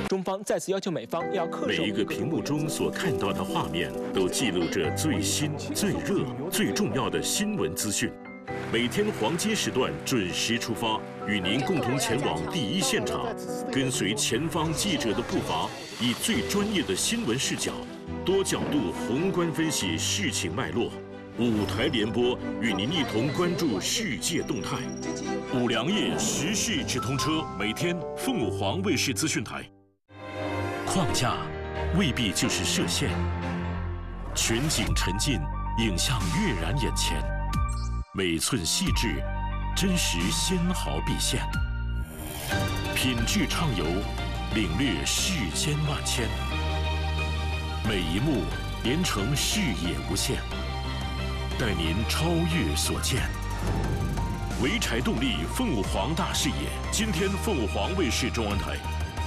中方再次要求美方要恪守每一个屏幕中所看到的画面，都记录着最新、最热、最重要的新闻资讯。每天黄金时段准时出发，与您共同前往第一现场，跟随前方记者的步伐，以最专业的新闻视角，多角度宏观分析事情脉络。5台联播，与您一同关注世界动态。5粮液时事直通车，每天凤舞凰卫视资讯台。框架未必就是射线，全景沉浸，影像跃然眼前，每寸细致，真实纤毫毕现，品质畅游，领略世间万千，每一幕连成视野无限，带您超越所见。潍柴动力凤舞凰大视野，今天凤舞凰卫视中文台。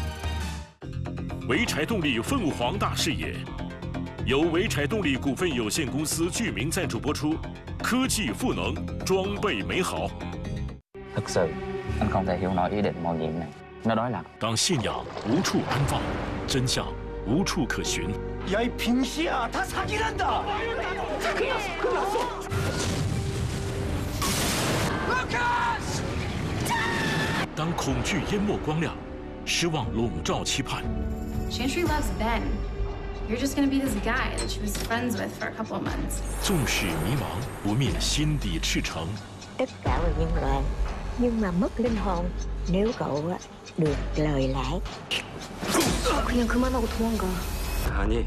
潍柴动力凤舞凰大视野，由潍柴动力股份有限公司具名赞助播出。科技赋能，裝備美好。 thực sự anh không thể hiểu nổi ý định mạo nhiệm này. Nó đối lập。 當信仰無處安放，真相無處可尋。 야 이 빙시야, 다 사기란다. 끝났어. 當恐懼淹沒光亮，失望籠罩期盼。 Chantry loves Ben. You're just gonna be this guy that she was friends with for a couple of months. 縱使迷茫，不滅心底赤誠。 Tất cả là nhân loại, nhưng mà mất linh hồn nếu cậu được lời lẽ. 그냥 그만하고 도망가. 아니,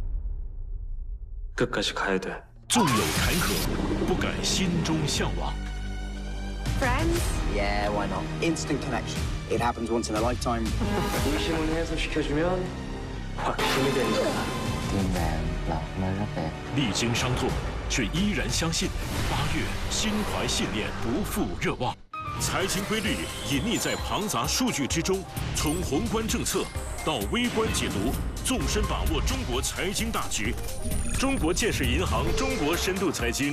끝까지 가야 돼. 縱有坎坷，不改心中向往。 Friends? Yeah, why not? Instant connection. It happens once in a lifetime. 의심을 해소시켜주면 확신이 되는 거야. Tim bạn là nơi rất đẹp. 歷經傷痛，卻依然相信8月心懷信念，不負熱望。財經規律隱匿在龐雜數據之中，從宏觀政策到微觀解讀，縱深把握中國財經大局。中國建設銀行中國深度財經